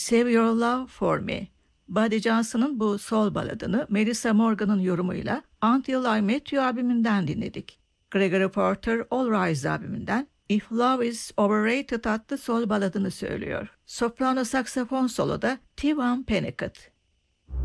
Save Your Love For Me. Buddy Johnson'ın bu soul baladını Melissa Morgan'ın yorumuyla Until I Met You albümünden dinledik. Gregory Porter All Rise albümünden If Love Is Overrated adlı soul baladını söylüyor. Soprano saksafon soloda T.Van Pennicott.